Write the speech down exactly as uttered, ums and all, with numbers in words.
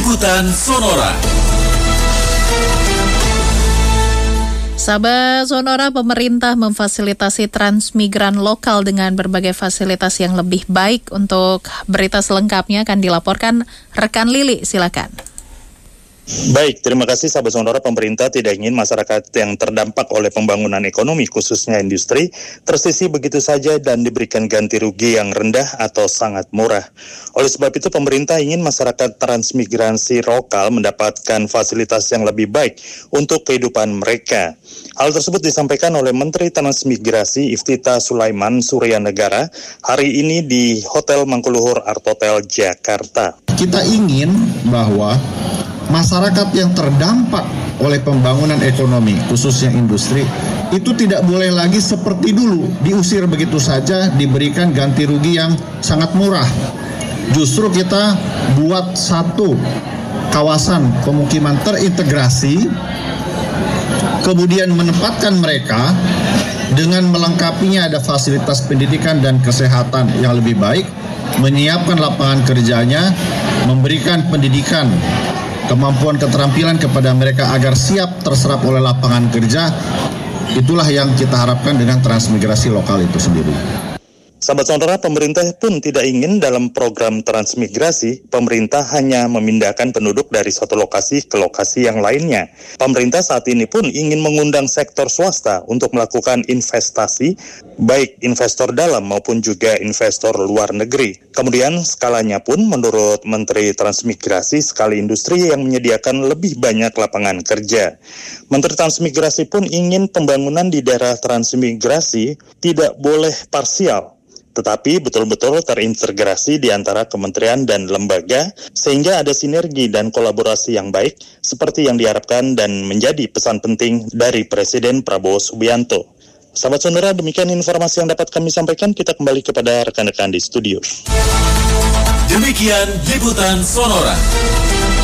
Liputan Sonora. Sahabat Sonora, pemerintah memfasilitasi transmigran lokal dengan berbagai fasilitas yang lebih baik. Untuk berita selengkapnya akan dilaporkan rekan Lili, silakan. Baik, terima kasih sahabat Sonora. Pemerintah tidak ingin masyarakat yang terdampak oleh pembangunan ekonomi, khususnya industri, tersisih begitu saja dan diberikan ganti rugi yang rendah atau sangat murah. Oleh sebab itu, pemerintah ingin masyarakat transmigrasi lokal mendapatkan fasilitas yang lebih baik untuk kehidupan mereka. Hal tersebut disampaikan oleh Menteri Transmigrasi Iftita Sulaiman Suryanegara hari ini di Hotel Mangkuluhur Artotel, Jakarta. Kita ingin bahwa masyarakat yang terdampak oleh pembangunan ekonomi, khususnya industri, itu tidak boleh lagi seperti dulu, diusir begitu saja, diberikan ganti rugi yang sangat murah. Justru kita buat satu kawasan pemukiman terintegrasi, kemudian menempatkan mereka dengan melengkapinya ada fasilitas pendidikan dan kesehatan yang lebih baik, menyiapkan lapangan kerjanya, memberikan pendidikan, kemampuan keterampilan kepada mereka agar siap terserap oleh lapangan kerja. Itulah yang kita harapkan dengan transmigrasi lokal itu sendiri. Sahabat Sonora, pemerintah pun tidak ingin dalam program transmigrasi, pemerintah hanya memindahkan penduduk dari satu lokasi ke lokasi yang lainnya. Pemerintah saat ini pun ingin mengundang sektor swasta untuk melakukan investasi, baik investor dalam maupun juga investor luar negeri. Kemudian skalanya pun menurut Menteri Transmigrasi, skala industri yang menyediakan lebih banyak lapangan kerja. Menteri Transmigrasi pun ingin pembangunan di daerah transmigrasi tidak boleh parsial, tetapi betul-betul terintegrasi di antara kementerian dan lembaga sehingga ada sinergi dan kolaborasi yang baik seperti yang diharapkan dan menjadi pesan penting dari Presiden Prabowo Subianto. Sahabat Sonora, demikian informasi yang dapat kami sampaikan. Kita kembali kepada rekan-rekan di studio. Demikian Liputan Sonora.